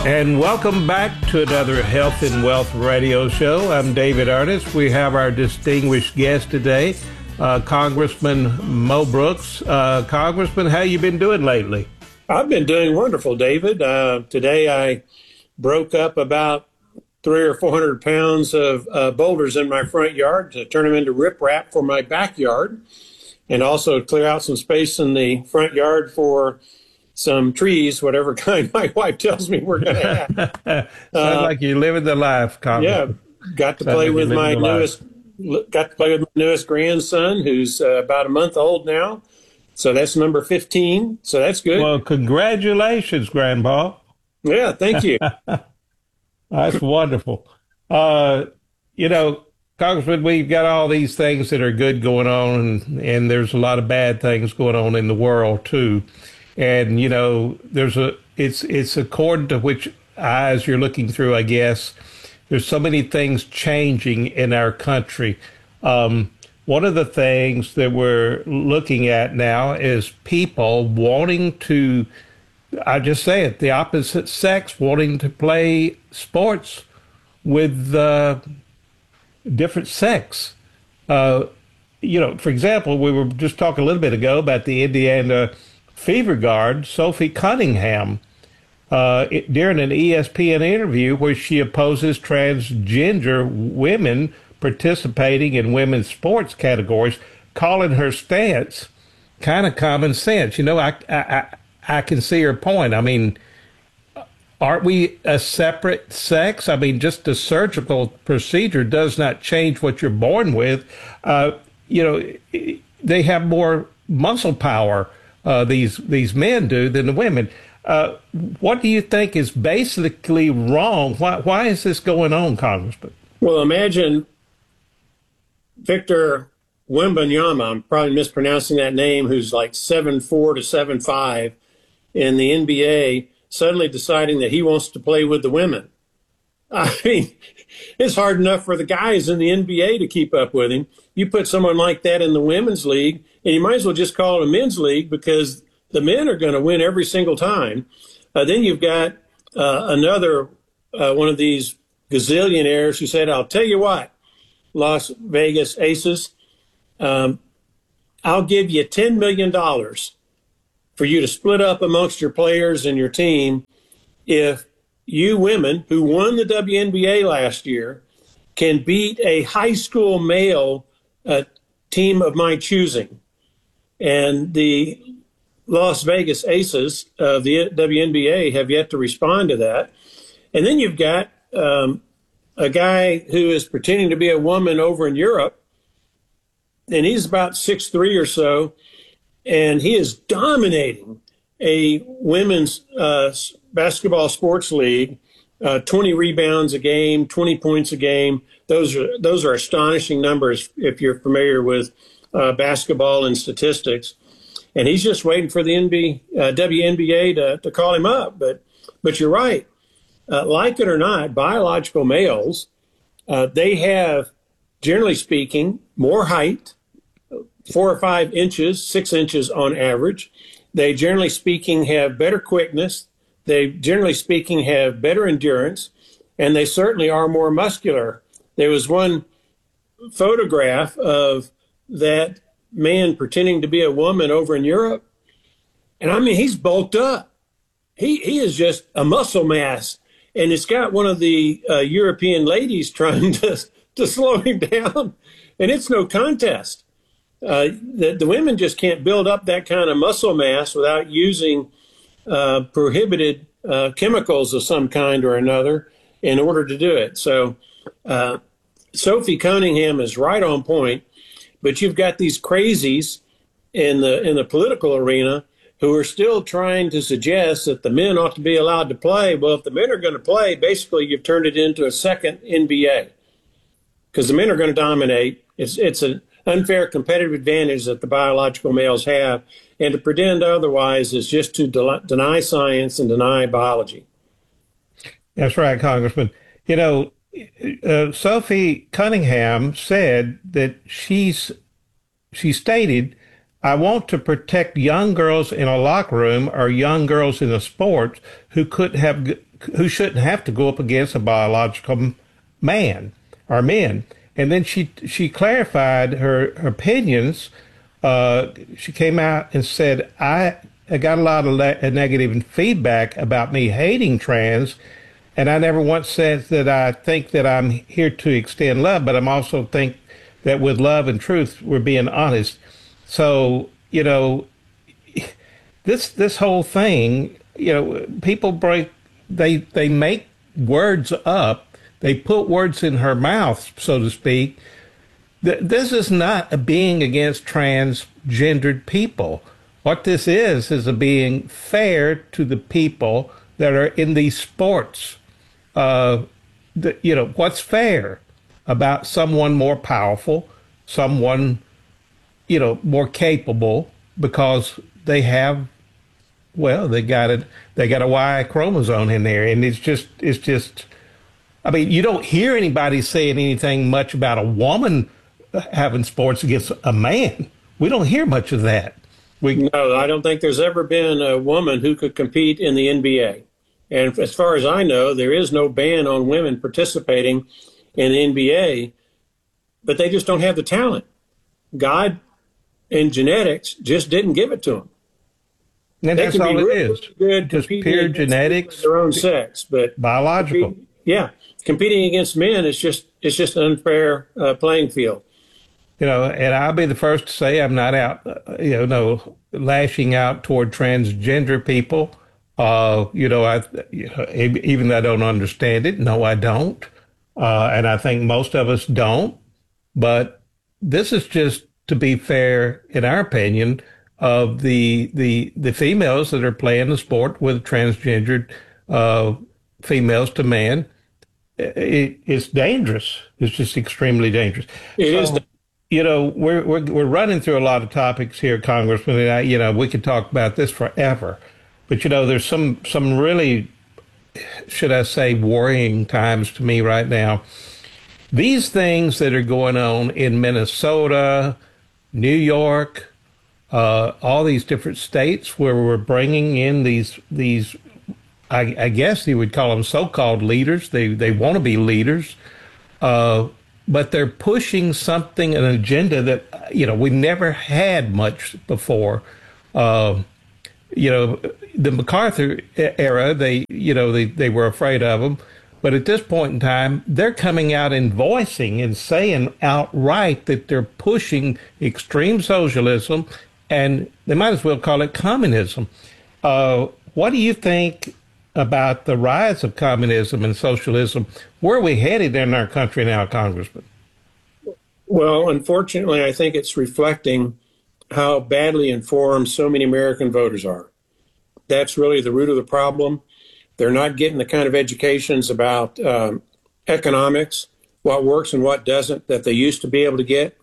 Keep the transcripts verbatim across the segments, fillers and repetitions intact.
And welcome back to another Health and Wealth radio show. I'm David Ernest. We have our distinguished guest today, uh, Congressman Mo Brooks. Uh, Congressman, how you been doing lately? I've been doing wonderful, David. Uh, today I broke up about three or four hundred pounds of uh, boulders in my front yard to turn them into riprap for my backyard, and also clear out some space in the front yard for some trees, whatever kind my wife tells me we're going to have. Sounds uh, like you're living the life, Congressman. Yeah, got to Sounds play like with you're my living the newest, got to play with my newest grandson, who's uh, about a month old now. So that's number fifteen. So that's good. Well, congratulations, Grandpa. Yeah, thank you. That's wonderful. Uh, you know, Congressman, we've got all these things that are good going on, and, and there's a lot of bad things going on in the world too. And you know, there's a it's it's according to which eyes you're looking through, I guess. There's so many things changing in our country. Um, one of the things that we're looking at now is people wanting to, I just say it, the opposite sex wanting to play sports with uh, different sex. Uh, you know, for example, we were just talking a little bit ago about the Indiana Fever guard, Sophie Cunningham, uh, it, during an E S P N interview where she opposes transgender women participating in women's sports categories, calling her stance kind of common sense. You know, I, I, I, I can see her point. I mean, aren't we a separate sex? I mean, just a surgical procedure does not change what you're born with. Uh, you know, they have more muscle power. Uh, these these men do than the women. Uh, what do you think is basically wrong? Why why is this going on, Congressman? Well, imagine Victor Wembanyama, I'm probably mispronouncing that name, who's like seven four to seven five in the N B A, suddenly deciding that he wants to play with the women. I mean, it's hard enough for the guys in the N B A to keep up with him. You put someone like that in the women's league, and you might as well just call it a men's league because the men are going to win every single time. Uh, then you've got uh, another uh, one of these gazillionaires who said, I'll tell you what, Las Vegas Aces, um, I'll give you ten million dollars for you to split up amongst your players and your team if you women who won the W N B A last year can beat a high school male uh, team of my choosing. And the Las Vegas Aces of the W N B A have yet to respond to that. And then you've got um, a guy who is pretending to be a woman over in Europe, and he's about six three or so, and he is dominating a women's uh, basketball sports league, uh, twenty rebounds a game, twenty points a game. Those are those are astonishing numbers if you're familiar with uh, basketball and statistics. And he's just waiting for the N B, uh, W N B A to, to call him up. But but you're right. Uh, like it or not, biological males, uh, they have, generally speaking, more height, four or five inches, six inches on average. They, generally speaking, have better quickness. They, generally speaking, have better endurance, and they certainly are more muscular. There was one photograph of that man pretending to be a woman over in Europe, and I mean, he's bulked up. He he is just a muscle mass, and it's got one of the uh, European ladies trying to to slow him down, and it's no contest. Uh, the, the women just can't build up that kind of muscle mass without using uh, prohibited uh, chemicals of some kind or another in order to do it. So uh, Sophie Cunningham is right on point, but you've got these crazies in the in the political arena who are still trying to suggest that the men ought to be allowed to play. Well, if the men are going to play, basically you've turned it into a second N B A because the men are going to dominate. It's it's an unfair competitive advantage that the biological males have, and to pretend otherwise is just to de- deny science and deny biology. That's right, Congressman. You know, uh, Sophie Cunningham said that she's she stated, I want to protect young girls in a locker room or young girls in a sport who could have who shouldn't have to go up against a biological man or men. And then she she clarified her, her opinions. Uh, she came out and said, I, I got a lot of le- negative feedback about me hating trans, and I never once said that I think that I'm here to extend love, but I'm also think that with love and truth, we're being honest. So, you know, this this whole thing, you know, people break, they they make words up. They put words in her mouth, so to speak. This is not a being against transgendered people. What this is, is a being fair to the people that are in these sports. Uh, the, you know, what's fair about someone more powerful, someone, you know, more capable because they have, well, they got it, they got a Y chromosome in there. And it's just, it's just, I mean, you don't hear anybody saying anything much about a woman having sports against a man. We don't hear much of that. We No, I don't think there's ever been a woman who could compete in the N B A. And as far as I know, there is no ban on women participating in the N B A, but they just don't have the talent. God and genetics just didn't give it to them. And they that's can all be it really is. Good Just pure genetics, their own sex, but biological. Compete, yeah, competing against men is just it's just an unfair uh, playing field. You know, and I'll be the first to say I'm not out, uh, you know, no lashing out toward transgender people. Uh, you know, I you know, even though I don't understand it, no, I don't, uh, and I think most of us don't. But this is just to be fair, in our opinion, of the the the females that are playing the sport with transgendered uh, females to men. It, it's dangerous. It's just extremely dangerous. It so, is. You know, we're, we're we're running through a lot of topics here, Congressman. And I, you know, we could talk about this forever, but you know, there's some some really, should I say, worrying times to me right now. These things that are going on in Minnesota, New York, uh, all these different states where we're bringing in these these, I, I guess you would call them so-called leaders. They they want to be leaders. Uh, But they're pushing something, an agenda that, you know, we never had much before. Uh, you know, the MacArthur era, they, you know, they, they were afraid of them. But at this point in time, they're coming out and voicing and saying outright that they're pushing extreme socialism, and they might as well call it communism. Uh, what do you think about the rise of communism and socialism? Where are we headed in our country now, Congressman? Well, unfortunately, I think it's reflecting how badly informed so many American voters are. That's really the root of the problem. They're not getting the kind of educations about um, economics, what works and what doesn't, that they used to be able to get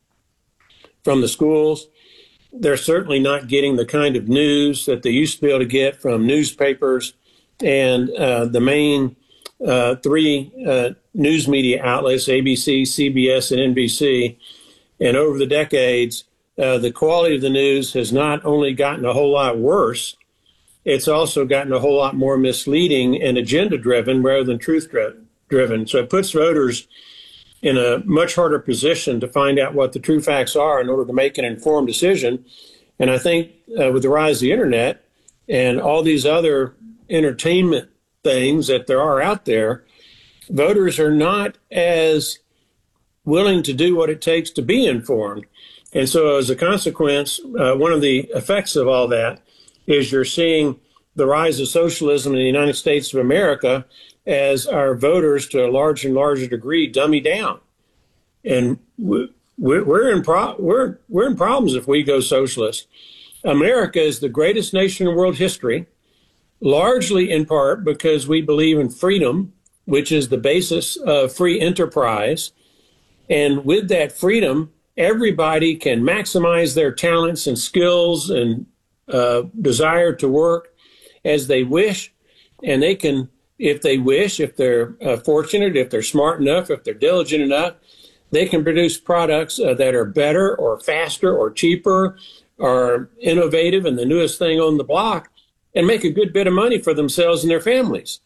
from the schools. They're certainly not getting the kind of news that they used to be able to get from newspapers and uh, the main uh, three uh, news media outlets, A B C, C B S, and N B C. And over the decades, uh, the quality of the news has not only gotten a whole lot worse, it's also gotten a whole lot more misleading and agenda-driven rather than truth-driven. So it puts voters in a much harder position to find out what the true facts are in order to make an informed decision. And I think uh, with the rise of the internet and all these other entertainment things that there are out there, voters are not as willing to do what it takes to be informed. And so as a consequence, uh, one of the effects of all that is you're seeing the rise of socialism in the United States of America as our voters, to a larger and larger degree, dummy down. And we're in pro- we're we're in problems if we go socialist. America is the greatest nation in world history, largely in part because we believe in freedom, which is the basis of free enterprise. And with that freedom, everybody can maximize their talents and skills and uh, desire to work as they wish. And they can, if they wish, if they're uh, fortunate, if they're smart enough, if they're diligent enough, they can produce products uh, that are better or faster or cheaper or innovative and the newest thing on the block and make a good bit of money for themselves and their families.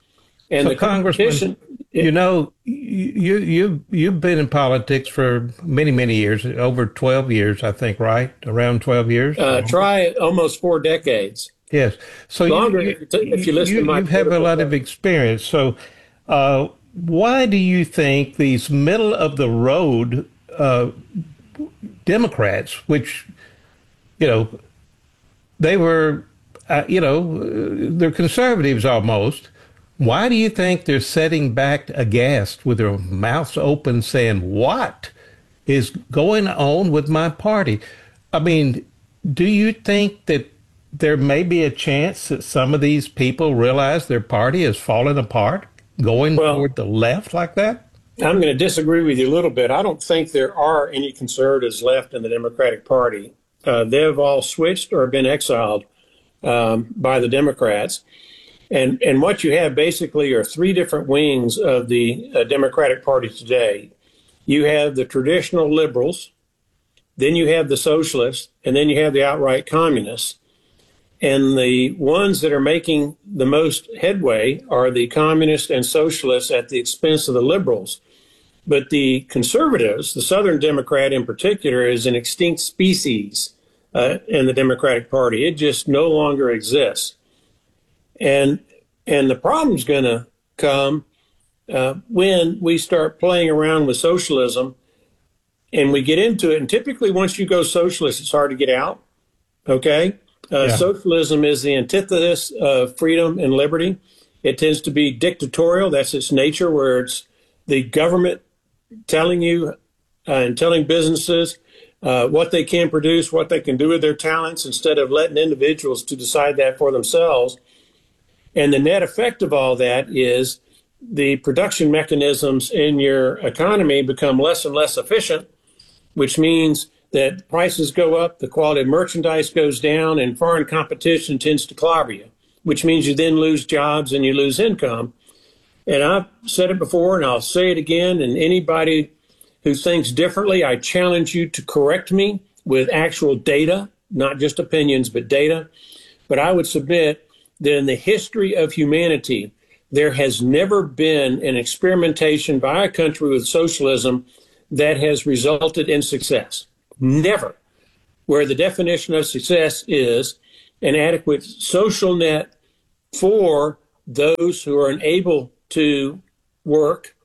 And So, the Congressman, competition, it, you know, you you you've been in politics for many many years, over twelve years, I think, right? Around twelve years. uh, try almost four decades. Yes. So you Longer you if you, t- if you listen you to my you have a political lot of career. experience. So, uh, why do you think these middle of the road uh, Democrats, which you know they were, uh, you know, uh, they're conservatives almost. Why do you think they're sitting back aghast with their mouths open saying, what is going on with my party? I mean, do you think that there may be a chance that some of these people realize their party is falling apart, going Well, toward the left like that? I'm going to disagree with you a little bit. I don't think there are any conservatives left in the Democratic Party. Uh, they've all switched or been exiled um, by the Democrats. And, and what you have basically are three different wings of the uh, Democratic Party today. You have the traditional liberals, then you have the socialists, and then you have the outright communists. And the ones that are making the most headway are the communists and socialists at the expense of the liberals. But the conservatives, the Southern Democrat in particular, is an extinct species uh, in the Democratic Party. It just no longer exists. And and the problem's going to come uh, when we start playing around with socialism and we get into it. And typically, once you go socialist, it's hard to get out. Okay, uh, Yeah. socialism is the antithesis of freedom and liberty. It tends to be dictatorial. That's its nature, where it's the government telling you uh, and telling businesses uh, what they can produce, what they can do with their talents, instead of letting individuals to decide that for themselves. And the net effect of all that is the production mechanisms in your economy become less and less efficient, which means that prices go up, the quality of merchandise goes down, and foreign competition tends to clobber you, which means you then lose jobs and you lose income. And I've said it before and I'll say it again. And anybody who thinks differently, I challenge you to correct me with actual data, not just opinions, but data. But I would submit that in the history of humanity, there has never been an experimentation by a country with socialism that has resulted in success. Never. Where the definition of success is an adequate social net for those who are unable to work,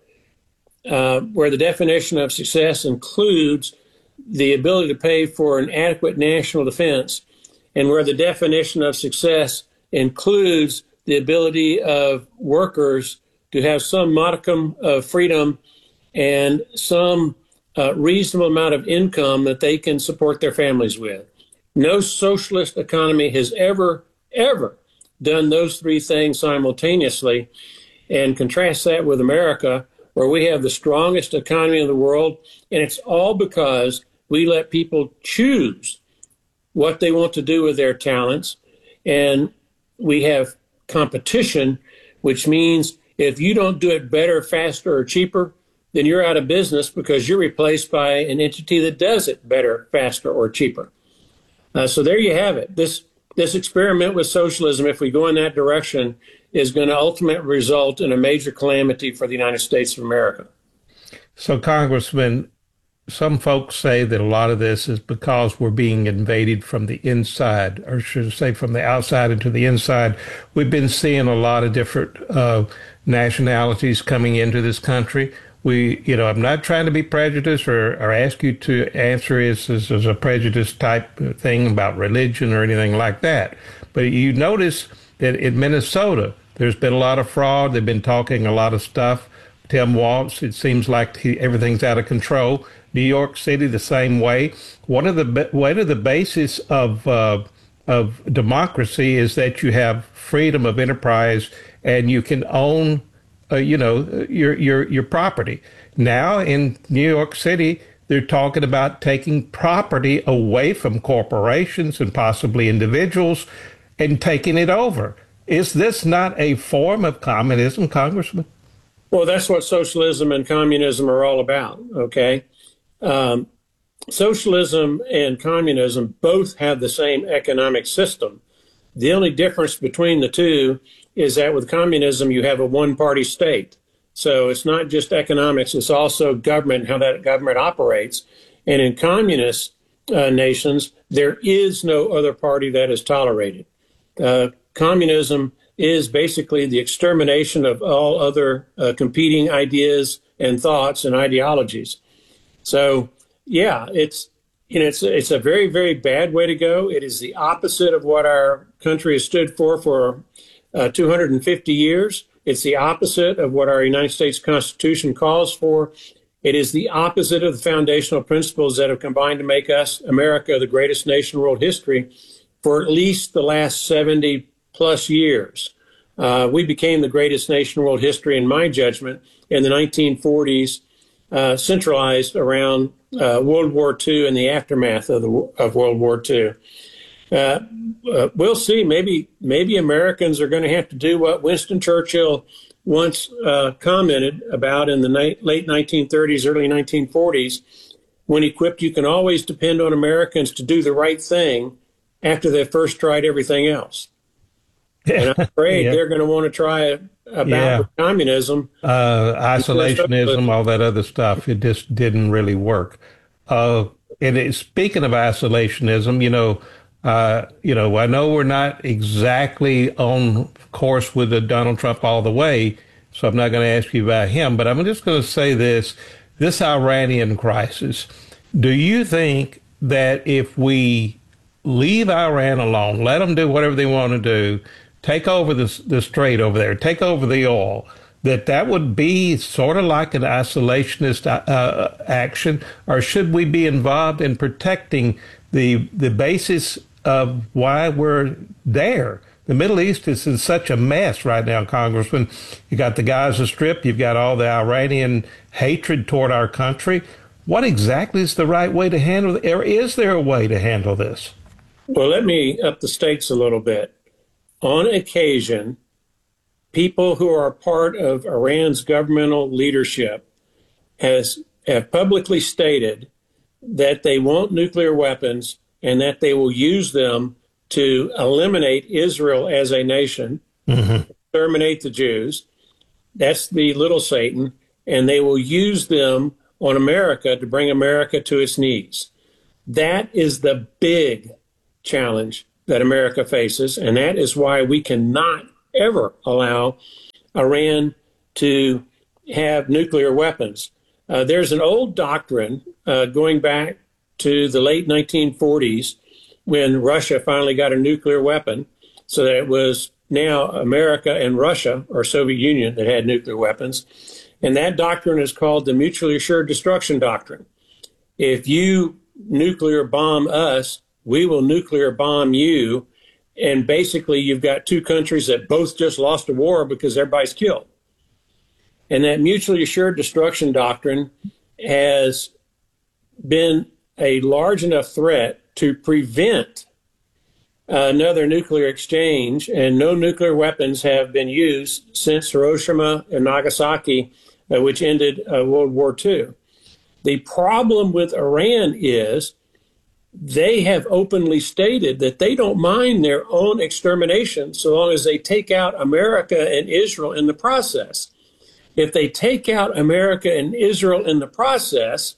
uh, where the definition of success includes the ability to pay for an adequate national defense, and where the definition of success includes the ability of workers to have some modicum of freedom and some uh, reasonable amount of income that they can support their families with. No socialist economy has ever, ever done those three things simultaneously. And contrast that with America, where we have the strongest economy in the world. And it's all because we let people choose what they want to do with their talents. And we have competition, which means if you don't do it better, faster, or cheaper, then you're out of business because you're replaced by an entity that does it better, faster, or cheaper. Uh, so there you have it. This this experiment with socialism, if we go in that direction, is going to ultimately result in a major calamity for the United States of America. So, Congressman, some folks say that a lot of this is because we're being invaded from the inside, or should I say from the outside into the inside. We've been seeing a lot of different uh, nationalities coming into this country. We, you know, I'm not trying to be prejudiced or, or ask you to answer this as, as a prejudice type thing about religion or anything like that. But you notice that in Minnesota, there's been a lot of fraud. They've been talking a lot of stuff. Tim Walz, it seems like he, everything's out of control. New York City, the same way. One of the one of the basis of uh, of democracy is that you have freedom of enterprise and you can own, uh, you know, your your your property. Now in New York City, they're talking about taking property away from corporations and possibly individuals and taking it over. Is this not a form of communism, Congressman? Well, that's what socialism and communism are all about, okay? Um, socialism and communism both have the same economic system. The only difference between the two is that with communism, you have a one-party state. So it's not just economics, it's also government, how that government operates. And in communist uh, nations, there is no other party that is tolerated. Uh, communism is basically the extermination of all other uh, competing ideas and thoughts and ideologies. So, yeah, it's you know it's it's a very, very bad way to go. It is the opposite of what our country has stood for for uh, two hundred fifty years. It's the opposite of what our United States Constitution calls for. It is the opposite of the foundational principles that have combined to make us, America, the greatest nation in world history for at least the last seventy plus years. Uh, we became the greatest nation in world history, in my judgment, in the nineteen forties, uh, centralized around uh, World War Two and the aftermath of, the, of World War Two. Uh, uh, we'll see. Maybe maybe Americans are going to have to do what Winston Churchill once uh, commented about in the ni- late nineteen thirties, early nineteen forties, when he quipped, "You can always depend on Americans to do the right thing after they've first tried everything else." And I'm afraid yeah. they're going to want to try it about yeah. communism. Uh, isolationism, all that other stuff. It just didn't really work. Uh, and it, speaking of isolationism, you know, uh, you know, I know we're not exactly on course with the Donald Trump all the way, so I'm not going to ask you about him, but I'm just going to say this, this Iranian crisis. Do you think that if we leave Iran alone, let them do whatever they want to do, take over the, the strait over there, take over the oil, that that would be sort of like an isolationist uh, action? Or should we be involved in protecting the the basis of why we're there? The Middle East is in such a mess right now, Congressman. You got the Gaza Strip, you've got all the Iranian hatred toward our country. What exactly is the right way to handle it? Or is there a way to handle this? Well, let me up the stakes a little bit. On occasion, people who are part of Iran's governmental leadership has have publicly stated that they want nuclear weapons and that they will use them to eliminate Israel as a nation, mm-hmm. exterminate the Jews. That's the little Satan. And they will use them on America to bring America to its knees. That is the big challenge that America faces, and that is why we cannot ever allow Iran to have nuclear weapons. Uh, there's an old doctrine uh, going back to the late nineteen forties when Russia finally got a nuclear weapon, so that it was now America and Russia, or Soviet Union, that had nuclear weapons. And that doctrine is called the mutually assured destruction doctrine. If you nuclear bomb us, we will nuclear bomb you. And basically, you've got two countries that both just lost a war because everybody's killed. And that mutually assured destruction doctrine has been a large enough threat to prevent another nuclear exchange, and no nuclear weapons have been used since Hiroshima and Nagasaki, uh, which ended uh, World War Two. The problem with Iran is they have openly stated that they don't mind their own extermination so long as they take out America and Israel in the process. If they take out America and Israel in the process,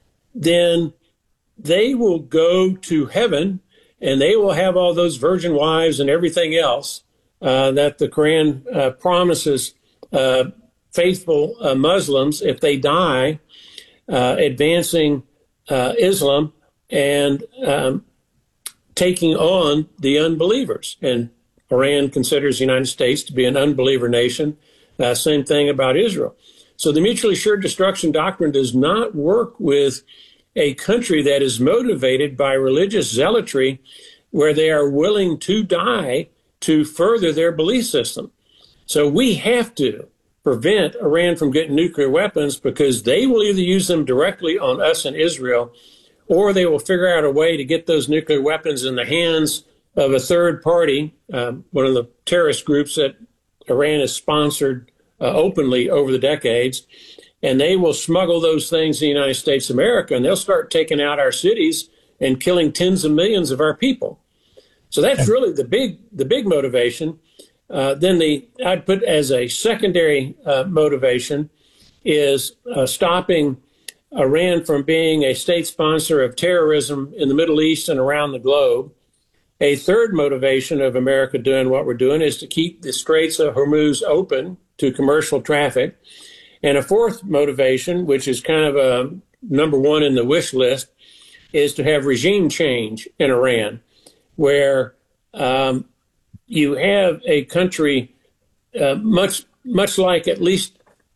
then they will go to heaven and they will have all those virgin wives and everything else uh, that the Quran uh, promises uh, faithful uh, Muslims if they die uh, advancing uh, Islam and um, taking on the unbelievers. And Iran considers the United States to be an unbeliever nation. Uh, same thing about Israel. So the mutually assured destruction doctrine does not work with a country that is motivated by religious zealotry, where they are willing to die to further their belief system. So we have to prevent Iran from getting nuclear weapons, because they will either use them directly on us and Israel, or they will figure out a way to get those nuclear weapons in the hands of a third party, um, one of the terrorist groups that Iran has sponsored uh, openly over the decades. And they will smuggle those things in the United States of America, and they'll start taking out our cities and killing tens of millions of our people. So that's really the big the big motivation. Uh, then the I'd put as a secondary uh, motivation is uh, stopping Iran from being a state sponsor of terrorism in the Middle East and around the globe. A third motivation of America doing what we're doing is to keep the Straits of Hormuz open to commercial traffic. And a fourth motivation, which is kind of a number one in the wish list, is to have regime change in Iran, where um, you have a country uh, much, much like, at least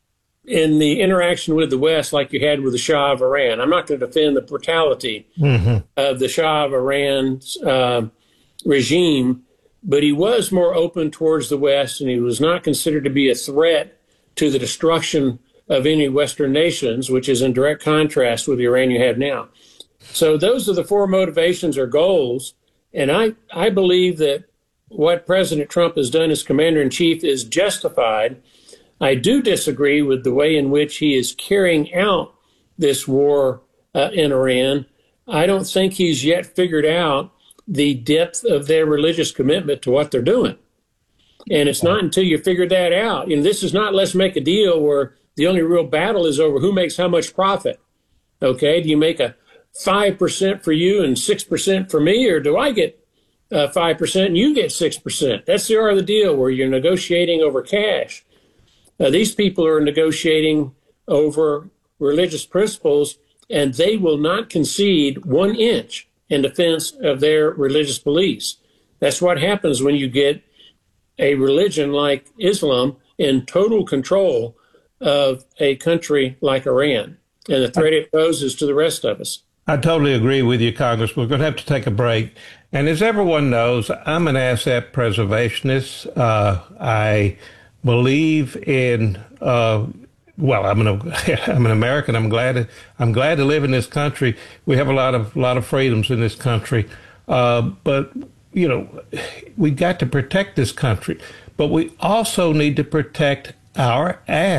in the interaction with the West, like you had with the Shah of Iran. I'm not going to defend the brutality mm-hmm. of the Shah of Iran's uh, regime, but he was more open towards the West, and he was not considered to be a threat to the destruction of any Western nations, which is in direct contrast with the Iran you have now. So those are the four motivations or goals. And I, I believe that what President Trump has done as commander-in-chief is justified. I do disagree with the way in which he is carrying out this war uh, in Iran. I don't think he's yet figured out the depth of their religious commitment to what they're doing. And it's not until you figure that out. You know, this is not let's make a deal where the only real battle is over who makes how much profit. Okay, do you make a five percent for you and six percent for me, or do I get uh, five percent and you get six percent? That's the art of the deal, where you're negotiating over cash. Uh, these people are negotiating over religious principles, and they will not concede one inch in defense of their religious beliefs. That's what happens when you get a religion like Islam in total control of a country like Iran, and the threat it poses to the rest of us. I totally agree with you, Congress. We're going to have to take a break. And as everyone knows, I'm an asset preservationist. Uh, I believe in, uh, well, I'm an, I'm an American. I'm glad to, I'm glad to live in this country. We have a lot of, lot of freedoms in this country. Uh, but, you know, we got to protect this country. But we also need to protect our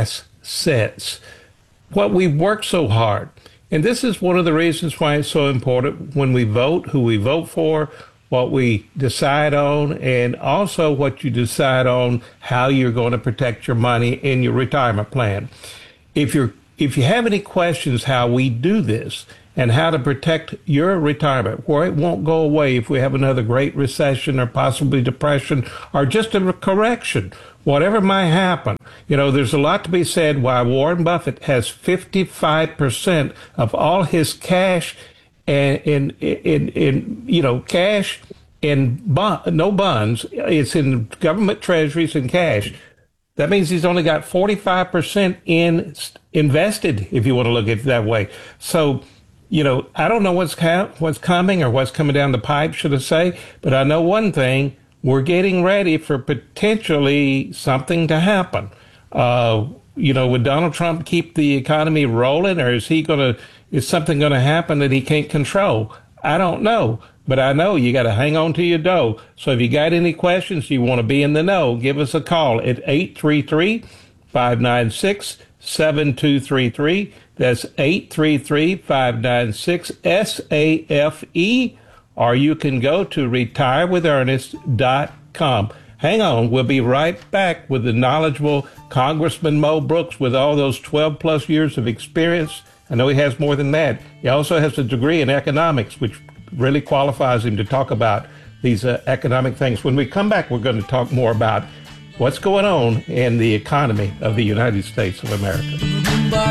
assets, what we worked so hard. And this is one of the reasons why it's so important when we vote, who we vote for, what we decide on, and also what you decide on, how you're going to protect your money in your retirement plan. If you're, if you have any questions how we do this and how to protect your retirement, where it won't go away if we have another great recession or possibly depression or just a correction, whatever might happen. You know, there's a lot to be said why Warren Buffett has fifty-five percent of all his cash and in, in, in, you know, cash in bond, no bonds. It's in government treasuries and cash. That means he's only got forty-five percent in invested, if you want to look at it that way. So, you know, I don't know what's ca- what's coming or what's coming down the pipe, should I say, but I know one thing. We're getting ready for potentially something to happen. Uh, you know, would Donald Trump keep the economy rolling, or is he going to, is something going to happen that he can't control? I don't know, but I know you got to hang on to your dough. So if you got any questions, you want to be in the know, give us a call at eight three three, five nine six, seven two three three. That's eight three three, five nine six, S A F E. Or you can go to retire with ernest dot com. Hang on, we'll be right back with the knowledgeable Congressman Mo Brooks with all those twelve plus years of experience. I know he has more than that. He also has a degree in economics, which really qualifies him to talk about these uh, economic things. When we come back, we're going to talk more about what's going on in the economy of the United States of America.